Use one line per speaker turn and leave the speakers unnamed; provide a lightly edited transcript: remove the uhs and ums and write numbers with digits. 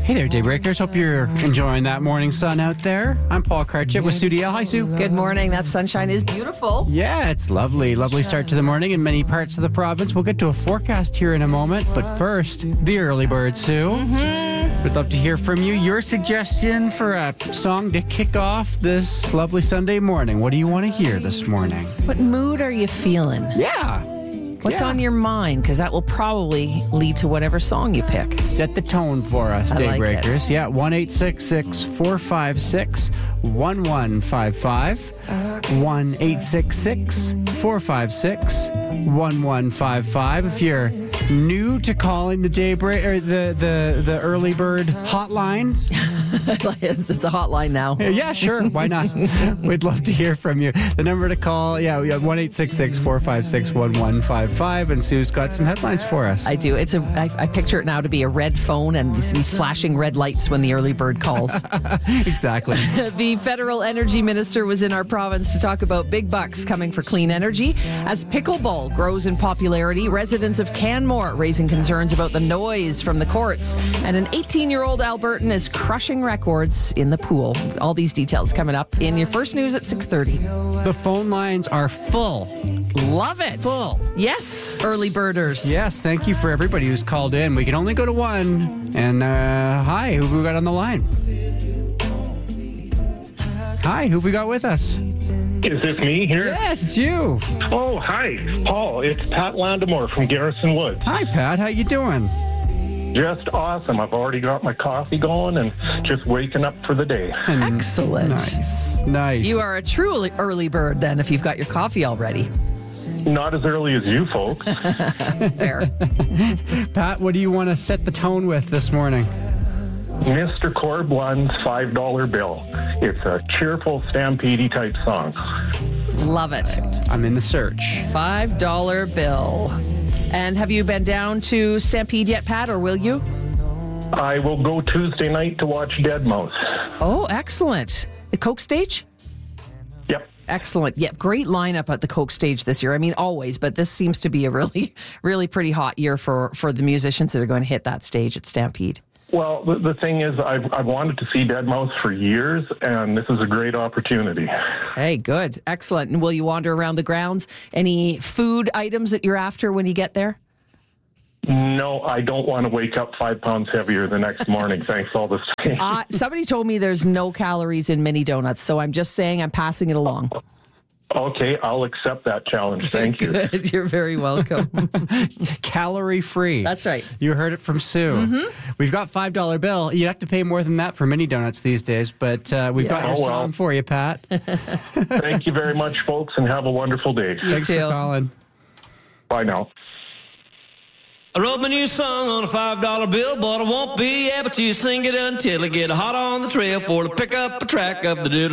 Hey there, Daybreakers. Hope you're enjoying that morning sun out there. I'm Paul Karchit with Sue DL. Hi, Sue.
Good morning. That sunshine is beautiful.
Yeah, it's lovely. Lovely start to the morning in many parts of the province. We'll get to a forecast here in a moment. But first, the early bird, Sue. We'd love to hear from you. Your suggestion for a song to kick off this lovely Sunday morning. What do you want to hear this morning?
What mood are you feeling?
Yeah.
What's on your mind? Because that will probably lead to whatever song you pick.
Set the tone for us,
I like
Daybreakers. Yeah, 1-866-456-1155. 1-866-456-1155. If you're new to calling the daybreak or the early bird hotline,
It's a hotline now.
yeah, sure, why not? We'd love to hear from you. The number to call, we have 1-866-456-1155, and Sue's got some headlines for us.
I do. I picture it now to be a red phone and these flashing red lights when the early bird calls.
Exactly.
The federal energy minister was in our province to talk about big bucks coming for clean energy. As pickleball grows in popularity, residents of Canmore raising concerns about the noise from the courts. And an 18-year-old Albertan is crushing records in the pool. All these details coming up in your first news at 6:30.
The phone lines are full.
Love it.
Full.
Yes, early birders.
Yes, thank you for everybody who's called in. We can only go to one. And hi, who have we got on the line? Hi, who have we got with us?
Is this me here?
Yes, it's you.
Oh, hi, Paul. It's Pat Landamore from Garrison Woods.
Hi, Pat. How you doing?
Just awesome. I've already got my coffee going and just waking up for the day.
Excellent.
Nice.
You are a true early bird then if you've got your coffee already.
Not as early as you folks.
Fair.
Pat, what do you want to set the tone with this morning?
Mr. Corblund's $5 bill. It's a cheerful stampede type song.
Love it.
I'm in the search.
$5 bill. And have you been down to Stampede yet, Pat, or will you?
I will go Tuesday night to watch Deadmau5.
Oh, excellent. The Coke Stage?
Yep.
Excellent. Yep, great lineup at the Coke Stage this year. I mean, always, but this seems to be a really, really pretty hot year for the musicians that are going to hit that stage at Stampede.
Well, the thing is, I've wanted to see Deadmau5 for years, and this is a great opportunity.
Okay, good. Excellent. And will you wander around the grounds? Any food items that you're after when you get there?
No, I don't want to wake up 5 pounds heavier the next morning, thanks all this time.
Somebody told me there's no calories in mini donuts, so I'm just saying I'm passing it along.
Okay, I'll accept that challenge. Thank you.
Good. You're very welcome.
Calorie free.
That's right.
You heard it from Sue. Mm-hmm. We've got $5 bill. You have to pay more than that for mini donuts these days, but we've got your song for you, Pat.
Thank you very much, folks, and have a wonderful day.
Thanks for calling.
Bye now.
I wrote my new song on a $5 bill, but I won't be able to sing it until I get hot on the trail for to pick up a track of the diddle.